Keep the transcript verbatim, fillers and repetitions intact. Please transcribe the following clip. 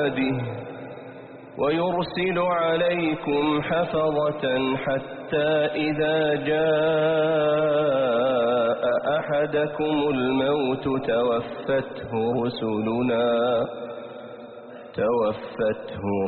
عباده ويرسل عليكم حفظة حتى إذا جاء أحدكم الموت توفته رسلنا توفته